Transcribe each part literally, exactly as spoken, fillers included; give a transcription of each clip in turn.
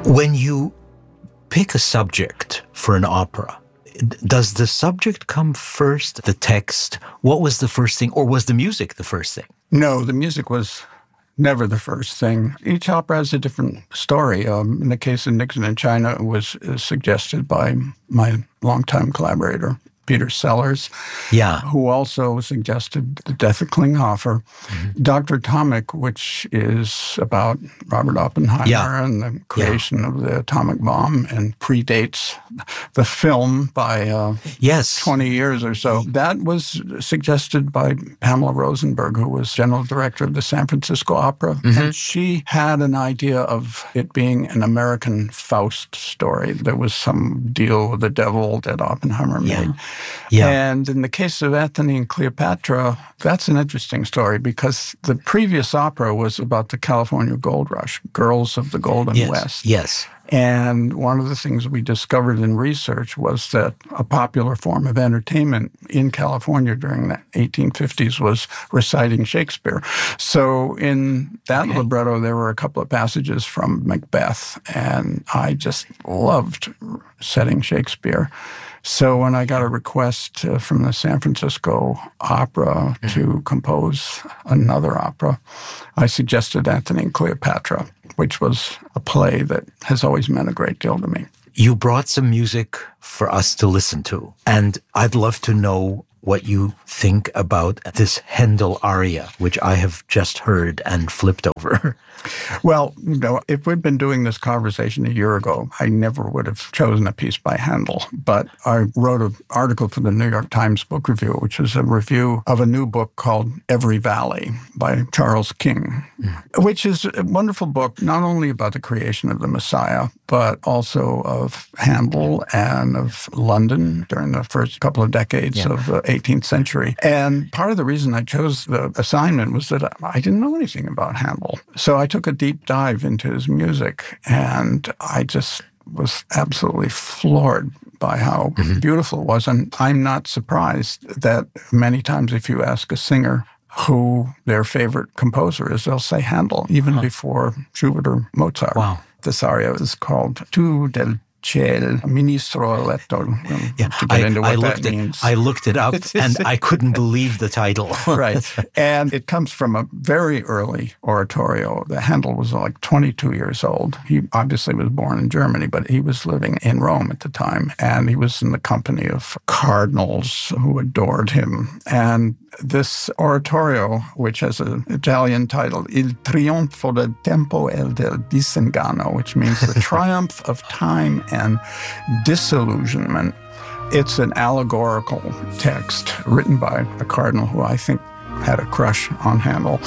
When you pick a subject for an opera, does the subject come first, the text? What was the first thing, or was the music the first thing? No, the music was never the first thing. Each opera has a different story. Um, in the case of Nixon in China, it was uh, suggested by my longtime collaborator, Peter Sellers, yeah, who also suggested The Death of Klinghoffer. Mm-hmm. Doctor Atomic, which is about Robert Oppenheimer yeah. and the creation yeah. of the atomic bomb and predates the film by uh, yes. twenty years or so. That was suggested by Pamela Rosenberg, who was general director of the San Francisco Opera. Mm-hmm. And she had an idea of it being an American Faust story. There was some deal with the devil that Oppenheimer made. Yeah. Yeah. And in the case of Antony and Cleopatra, that's an interesting story because the previous opera was about the California Gold Rush, Girls of the Golden yes. West. Yes. And one of the things we discovered in research was that a popular form of entertainment in California during the eighteen fifties was reciting Shakespeare. So in that okay. libretto, there were a couple of passages from Macbeth, and I just loved setting Shakespeare. So when I got a request uh, from the San Francisco Opera mm-hmm. to compose another opera, I suggested Antony and Cleopatra, which was a play that has always meant a great deal to me. You brought some music for us to listen to, and I'd love to know what you think about this Handel aria, which I have just heard and flipped over. Well, you know, if we'd been doing this conversation a year ago, I never would have chosen a piece by Handel. But I wrote an article for the New York Times Book Review, which is a review of a new book called Every Valley by Charles King, mm. which is a wonderful book, not only about the creation of the Messiah, but also of Handel and of London during the first couple of decades yeah. of the eighteenth century. And part of the reason I chose the assignment was that I didn't know anything about Handel. So I took a deep dive into his music, and I just was absolutely floored by how mm-hmm. beautiful it was. And I'm not surprised that many times if you ask a singer who their favorite composer is, they'll say Handel, even huh. before Schubert or Mozart. Wow. This aria is called Tu del Ciel, Ministro Eletto. Um, yeah, to get I, into what I looked that it, means. I looked it up, and I couldn't believe the title. Right. And it comes from a very early oratorio. The Handel was like twenty-two years old. He obviously was born in Germany, but he was living in Rome at the time, and he was in the company of cardinals who adored him. And this oratorio, which has an Italian title, Il trionfo del tempo e del disinganno, which means the triumph of time and disillusionment. It's an allegorical text written by a cardinal who I think had a crush on Handel.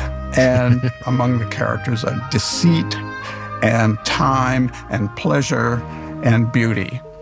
And among the characters are deceit and time and pleasure and beauty.